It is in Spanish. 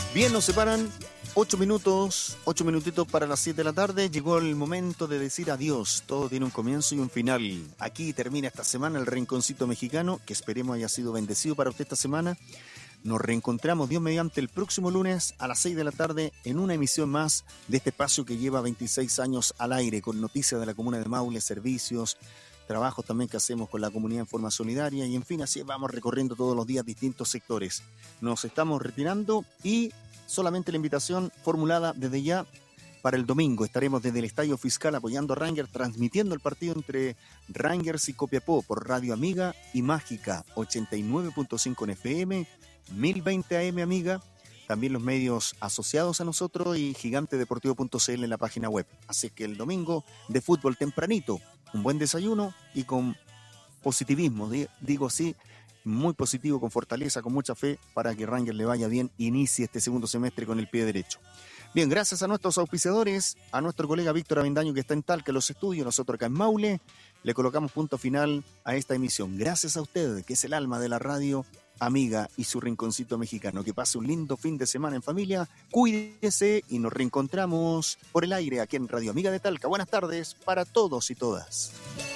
Bien, nos separan 8 minutos, 8 minutitos para las 7 de la tarde. Llegó el momento de decir adiós. Todo tiene un comienzo y un final. Aquí termina esta semana el Rinconcito Mexicano, que esperemos haya sido bendecido para usted esta semana. Nos reencontramos, Dios mediante, el próximo lunes a las 6 de la tarde en una emisión más de este espacio que lleva 26 años al aire, con noticias de la comuna de Maule, servicios, trabajos también que hacemos con la comunidad en forma solidaria y en fin, así vamos recorriendo todos los días distintos sectores. Nos estamos retirando y solamente la invitación formulada desde ya para el domingo. Estaremos desde el Estadio Fiscal apoyando a Rangers, transmitiendo el partido entre Rangers y Copiapó por Radio Amiga y Mágica 89.5 en FM, 1020 AM Amiga, también los medios asociados a nosotros y gigantedeportivo.cl en la página web. Así que el domingo de fútbol tempranito, un buen desayuno y con positivismo, digo así, muy positivo, con fortaleza, con mucha fe para que Rangers le vaya bien, inicie este segundo semestre con el pie derecho. Bien, gracias a nuestros auspiciadores, a nuestro colega Víctor Avendaño que está en Talca, en los estudios, nosotros acá en Maule, le colocamos punto final a esta emisión. Gracias a usted, que es el alma de la radio Amiga y su Rinconcito Mexicano. Que pase un lindo fin de semana en familia, cuídese y nos reencontramos por el aire aquí en Radio Amiga de Talca. Buenas tardes para todos y todas.